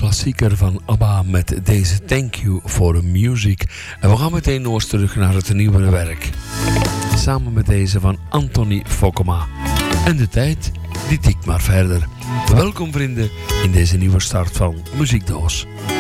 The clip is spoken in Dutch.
klassieker van ABBA met deze Thank You for the Music. En we gaan meteen nog eens terug naar het nieuwe werk. Samen met deze van Anthony Fokkema. En de tijd, die tikt maar verder. Welkom vrienden in deze nieuwe start van Muziekdoos.